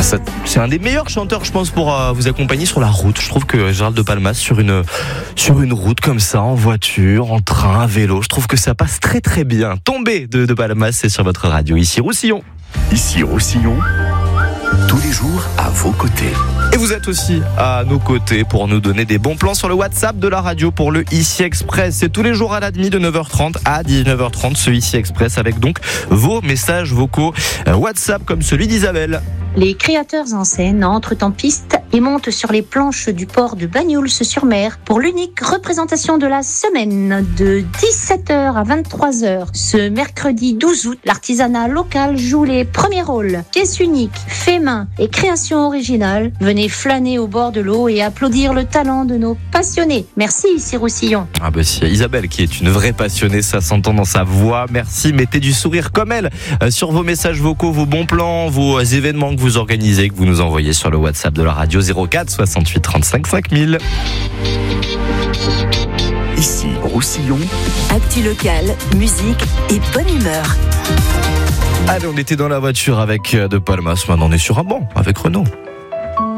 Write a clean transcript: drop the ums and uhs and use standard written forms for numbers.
C'est un des meilleurs chanteurs, je pense, pour vous accompagner sur la route. Je trouve que Gérald de Palmas, sur une route comme ça, en voiture, en train, à vélo, je trouve que ça passe très très bien. Tombé de Palmas, c'est sur votre radio. Ici Roussillon. Ici Roussillon, tous les jours à vos côtés. Et vous êtes aussi à nos côtés pour nous donner des bons plans sur le WhatsApp de la radio pour le Ici Express. C'est tous les jours à la demi de 9h30 à 19h30 ce Ici Express avec donc vos messages vocaux WhatsApp comme celui d'Isabelle. Les créateurs en scène entrent en piste et montent sur les planches du port de Banyuls-sur-Mer pour l'unique représentation de la semaine de 17h à 23h. Ce mercredi 12 août, l'artisanat local joue les premiers rôles. Pièces uniques, faits main et créations originales. Venez flâner au bord de l'eau et applaudir le talent de nos passionnés. Merci, ici Roussillon. Ah bah si, Isabelle qui est une vraie passionnée, ça s'entend dans sa voix. Merci, mettez du sourire comme elle sur vos messages vocaux, vos bons plans, vos événements que vous organisez, que vous nous envoyez sur le WhatsApp de la radio 04 68 35 5000. Ici Roussillon, actu locale, musique et bonne humeur. Allez, on était dans la voiture avec De Palmas, maintenant on est sur un banc avec Renaud.